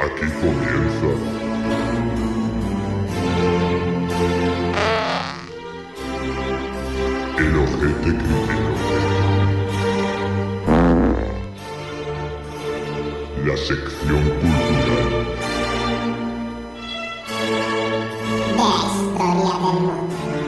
Aquí comienza el ojete crítico. La sección cultural de la historia del mundo.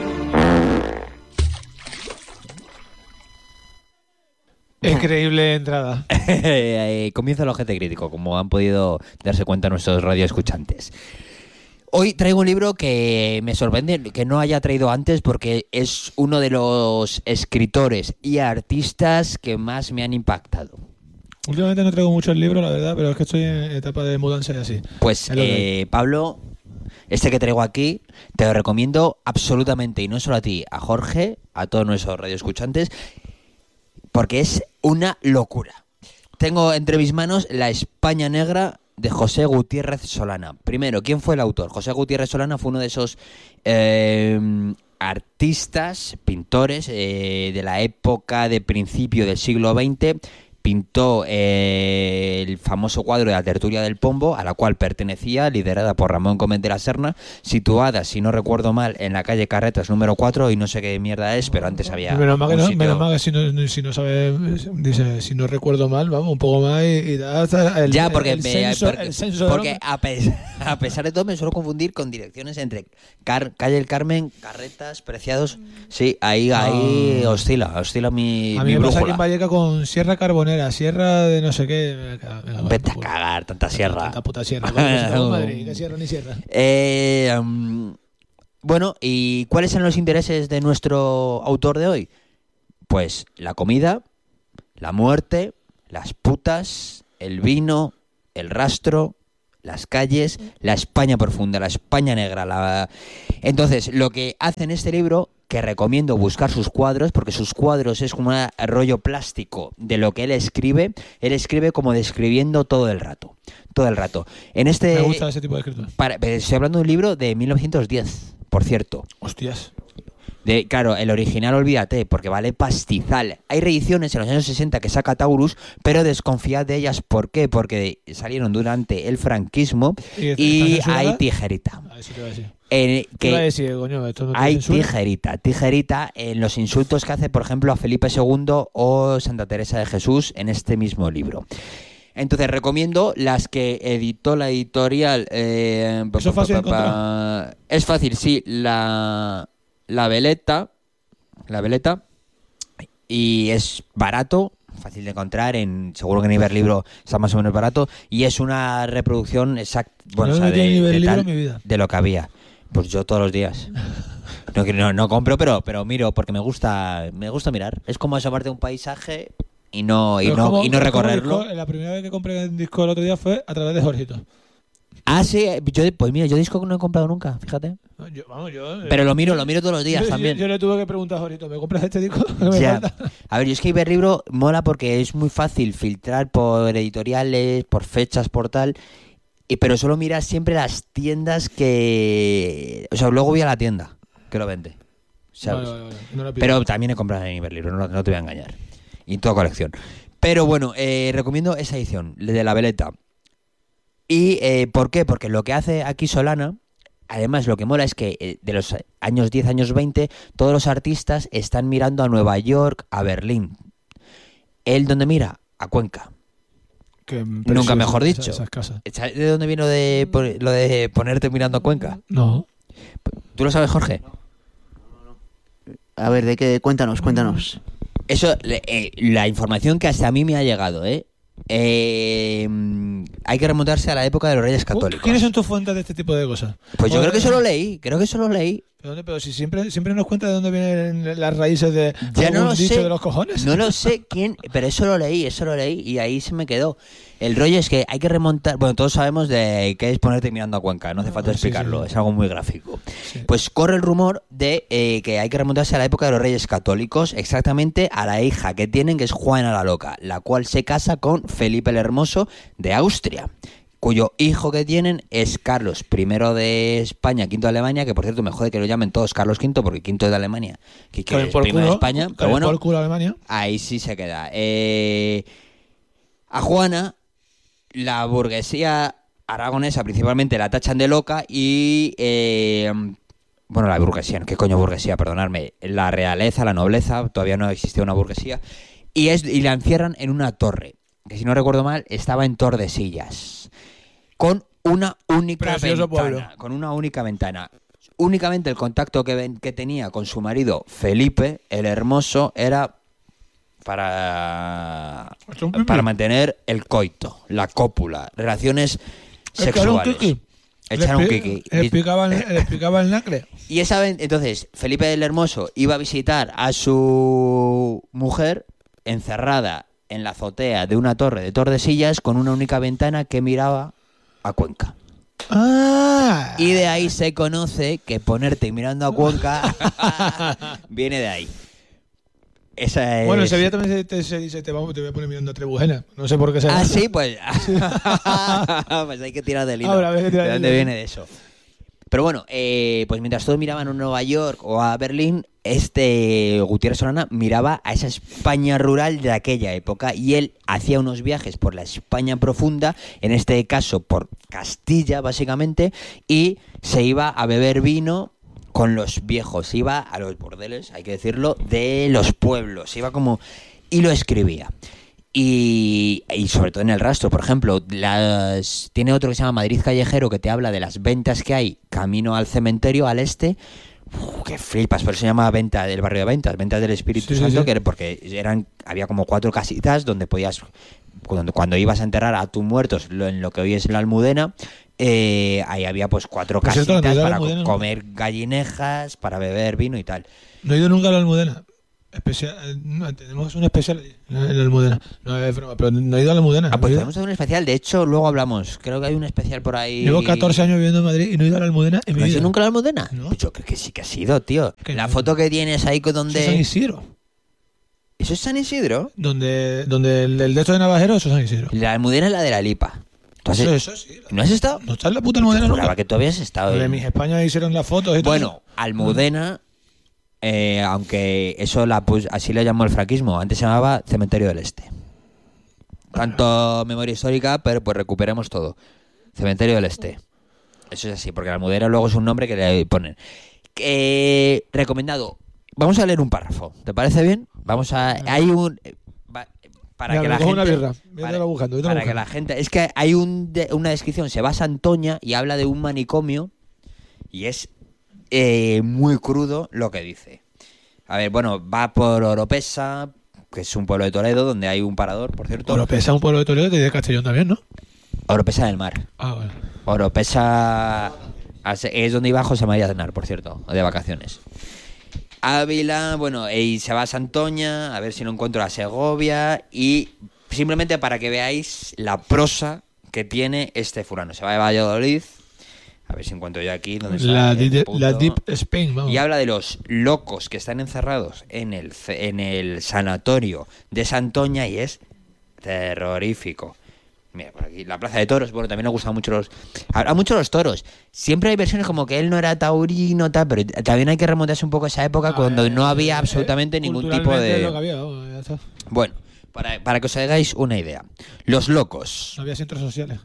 Increíble entrada. Comienza el ojete crítico, como han podido darse cuenta nuestros radioescuchantes. Hoy traigo un libro que me sorprende que no haya traído antes porque es uno de los escritores y artistas que más me han impactado. Últimamente no traigo muchos libros, la verdad, pero es que estoy en etapa de mudanza y así. Pues Pablo, este que traigo aquí, te lo recomiendo absolutamente, y no solo a ti, a Jorge, a todos nuestros radioescuchantes, porque es una locura. Tengo entre mis manos La España Negra de José Gutiérrez Solana. Primero, ¿quién fue el autor? José Gutiérrez Solana fue uno de esos artistas, pintores de la época de principio del siglo XX. Pintó el famoso cuadro de la Tertulia del Pombo, a la cual pertenecía, liderada por Ramón Gómez de la Serna, situada, si no recuerdo mal, en la calle Carretas número 4, y no sé qué mierda es, pero antes había Menos mal que, un sitio... si no sabe, dice, si no recuerdo mal, vamos, un poco más y da hasta el, ya, porque, el censo porque a pesar de todo me suelo confundir con direcciones entre calle El Carmen, Carretas, Preciados. Sí, ahí oscila mi a mí me brújula. pasa aquí en Valleca con Sierra Carbonera, Sierra de no sé qué. Venga, vete a cagar, tanta sierra. Tanta puta sierra. Madrid, que sierra ni sierra. Bueno, ¿y cuáles son los intereses de nuestro autor de hoy? Pues la comida, la muerte, las putas, el vino, el rastro, las calles, la España profunda, la España negra. Entonces, lo que hace en este libro, que recomiendo buscar sus cuadros, porque sus cuadros es como un rollo plástico de lo que él escribe como describiendo todo el rato. Me gusta ese tipo de escritura. Estoy hablando de un libro de 1910, por cierto. Hostias. Claro, el original olvídate, porque vale pastizal. Hay reediciones en los años 60 que saca Taurus, pero desconfiad de ellas. ¿Por qué? Porque salieron durante el franquismo y hay tijerita. Eso te iba a decir. Hay tijerita en los insultos que hace, por ejemplo, a Felipe II o Santa Teresa de Jesús en este mismo libro. Entonces recomiendo las que editó la editorial. ¿Eso es fácil encontrar? Es fácil, sí. La Veleta, y es barato, fácil de encontrar, seguro que en Iberlibro está más o menos barato, y es una reproducción exacta, de lo que había. Pues yo todos los días. No compro, pero miro, porque me gusta mirar. Es como asomarte un paisaje y no recorrerlo. La primera vez que compré un disco el otro día fue a través de Jorgito. Ah, sí, pues mira, yo disco no he comprado nunca, fíjate. Pero lo miro todos los días también. Yo le tuve que preguntar a Jorgito, ¿me compras este disco? Ya. A ver, yo es que Iberlibro mola porque es muy fácil filtrar por editoriales, por fechas, por tal, pero solo miras siempre las tiendas que... O sea, luego voy a la tienda que lo vende, ¿sabes? Vale. No pero también he comprado en Iberlibro, no te voy a engañar. Y en toda colección. Pero bueno, recomiendo esa edición, de La Veleta. ¿Y por qué? Porque lo que hace aquí Solana, además lo que mola es que de los años 10, años 20, todos los artistas están mirando a Nueva York, a Berlín. ¿Él dónde mira? A Cuenca. Nunca mejor dicho. ¿De dónde vino lo de ponerte mirando a Cuenca? No. ¿Tú lo sabes, Jorge? No. A ver, ¿de qué? Cuéntanos. Eso, la información que hasta a mí me ha llegado, hay que remontarse a la época de los Reyes Católicos. ¿Quiénes son tus fuentes de este tipo de cosas? Pues yo creo que eso lo leí. Pero si siempre nos cuenta de dónde vienen las raíces de ya no lo sé, de los cojones. No lo sé quién, pero eso lo leí y ahí se me quedó. El rollo es que hay que remontar, bueno, todos sabemos de qué es ponerte mirando a Cuenca, no hace falta explicarlo, sí. Es algo muy gráfico. Sí. Pues corre el rumor de que hay que remontarse a la época de los Reyes Católicos, exactamente a la hija que tienen, que es Juana la Loca, la cual se casa con Felipe el Hermoso de Austria, cuyo hijo que tienen es Carlos I de España, V de Alemania, que por cierto me jode que lo llamen todos Carlos V, porque V es de Alemania, que es primo de España, pero bueno, por culo Alemania. Ahí sí se queda. A Juana, la burguesía aragonesa principalmente la tachan de loca y... bueno, la burguesía, ¿qué coño burguesía? Perdonadme. La realeza, la nobleza, todavía no existía una burguesía. Y la encierran en una torre, que si no recuerdo mal, estaba en Tordesillas. Con una única Precioso ventana. pueblo. Con una única ventana. Únicamente el contacto que tenía con su marido Felipe, el Hermoso, era para mantener el coito, la cópula, relaciones sexuales. Echar un kiki. Le explicaba el nacre. Y entonces Felipe el Hermoso iba a visitar a su mujer encerrada en la azotea de una torre de Tordesillas con una única ventana que miraba a Cuenca. Ah. Y de ahí se conoce que ponerte mirando a Cuenca viene de ahí. Esa es... Bueno, en Sevilla también se dice, te voy a poner mirando a Trebujena. No sé por qué será. Ah, sí, pues... pues hay que tirar del hilo. Ahora, hay que tirar ¿De del dónde hilo. viene de eso? Pero bueno, pues mientras todos miraban a Nueva York o a Berlín, Gutiérrez Solana miraba a esa España rural de aquella época y él hacía unos viajes por la España profunda, en este caso por Castilla básicamente, y se iba a beber vino con los viejos, iba a los bordeles, hay que decirlo, de los pueblos, iba como... y lo escribía. Y sobre todo en El Rastro, por ejemplo, tiene otro que se llama Madrid Callejero, que te habla de las ventas que hay camino al cementerio, al este. ¡Qué flipas! Por eso se llama Venta del barrio de Ventas, Ventas del Espíritu Sí, Santo, sí. que porque había como 4 casitas donde podías, cuando ibas a enterrar a tus muertos, en lo que hoy es la Almudena, ahí había pues 4 Por cierto, casitas la para Almudena, ¿no? comer gallinejas, para beber vino y tal. No he ido nunca a la Almudena. Tenemos un especial en la Almudena. No es broma, pero no he ido a la Almudena. Ah, pues No he ido. podemos hacer un especial, de hecho luego hablamos, creo que hay un especial por ahí. Llevo 14 años viviendo en Madrid y no he ido a la Almudena en mi ¿No has vida. ido nunca a la Almudena? No. Pues yo creo que sí que has ido, tío. Que La no. foto que tienes ahí con Eso es San donde... Isidro. ¿Eso es San Isidro? Donde el de esto de Navajero, eso es San Isidro. La Almudena es la de la Lipa. ¿Tú has- Eso sí. ¿No has estado? No está en la puta Almudena Juraba nunca. que tú habías estado De en... mis España hicieron las fotos y todo Bueno, eso. Almudena, aunque eso así le llamó el franquismo, antes se llamaba Cementerio del Este. Tanto memoria histórica, pero pues recuperemos todo. Cementerio del Este. Eso es así, porque la Almudena luego es un nombre que le ponen. Recomendado. Vamos a leer un párrafo. ¿Te parece bien? Vamos a... Hay un... Para Mira, que me la cojo gente... una birra. Vétela buscando, vétela para que buscando. la gente... Es que hay una descripción, se va a Santoña y habla de un manicomio y es muy crudo lo que dice. A ver, bueno, va por Oropesa, que es un pueblo de Toledo, donde hay un parador, por cierto. Oropesa, un pueblo de Toledo que de Castellón también, ¿no? Oropesa del Mar. Ah, bueno. Oropesa es donde iba José María Aznar, por cierto, de vacaciones. Ávila, bueno, y se va a Santoña, a ver si no encuentro a Segovia, y simplemente para que veáis la prosa que tiene este fulano. Se va a Valladolid, a ver si encuentro yo aquí donde está La el Deep punto. Spain, vamos. Y habla de los locos que están encerrados en el sanatorio de Santoña y es terrorífico. Mira, por aquí, la Plaza de Toros, bueno, también le gustan mucho los toros. Siempre hay versiones como que él no era taurino, tal, pero también hay que remontarse un poco a esa época cuando no había absolutamente ningún tipo culturalmente de... lo que había, vamos, ya está. Bueno, para que os hagáis una idea. Los locos. No había centros sociales.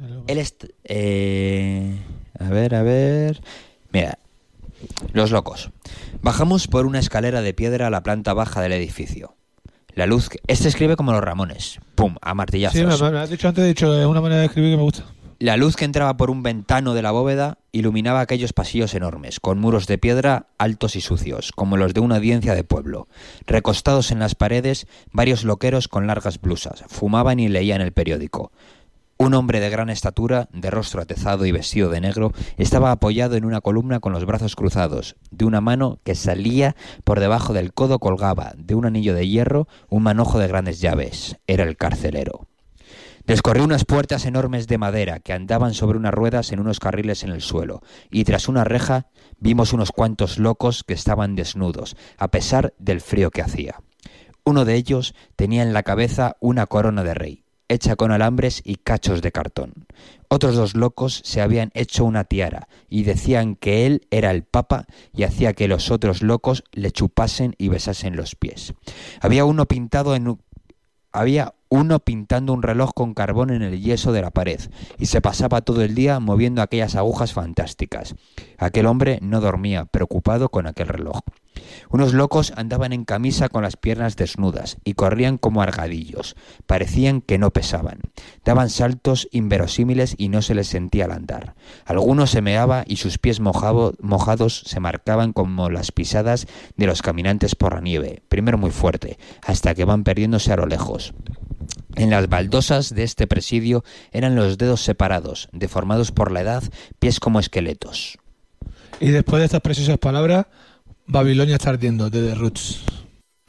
A ver. Mira, los locos. Bajamos por una escalera de piedra a la planta baja del edificio. La luz... Este escribe como los Ramones. Pum, a martillazos. Sí, me has dicho antes, es una manera de escribir que me gusta. La luz que entraba por un ventano de la bóveda iluminaba aquellos pasillos enormes, con muros de piedra altos y sucios, como los de una audiencia de pueblo. Recostados en las paredes, varios loqueros con largas blusas fumaban y leían el periódico. Un hombre de gran estatura, de rostro atezado y vestido de negro, estaba apoyado en una columna con los brazos cruzados. De una mano que salía por debajo del codo colgaba, de un anillo de hierro, un manojo de grandes llaves. Era el carcelero. Descorrió unas puertas enormes de madera que andaban sobre unas ruedas en unos carriles en el suelo, y tras una reja vimos unos cuantos locos que estaban desnudos, a pesar del frío que hacía. Uno de ellos tenía en la cabeza una corona de rey, hecha con alambres y cachos de cartón. Otros 2 locos se habían hecho una tiara y decían que él era el papa y hacía que los otros locos le chupasen y besasen los pies. Había uno pintado Había uno pintando un reloj con carbón en el yeso de la pared y se pasaba todo el día moviendo aquellas agujas fantásticas. Aquel hombre no dormía, preocupado con aquel reloj. Unos locos andaban en camisa con las piernas desnudas y corrían como argadillos. Parecían que no pesaban. Daban saltos inverosímiles y no se les sentía al andar. Alguno se meaba y sus pies mojados se marcaban como las pisadas de los caminantes por la nieve, primero muy fuerte, hasta que van perdiéndose a lo lejos. En las baldosas de este presidio eran los dedos separados, deformados por la edad, pies como esqueletos. Y después de estas preciosas palabras, Babilonia está ardiendo, de The Roots.